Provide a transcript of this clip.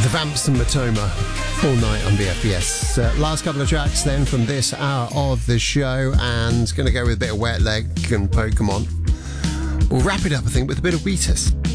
Vamps and Matoma all night on BFBS. Last couple of tracks then from this hour of the show, and going to go with a bit of Wet Leg and Pokemon. We'll wrap it up, I think, with a bit of Wheatus.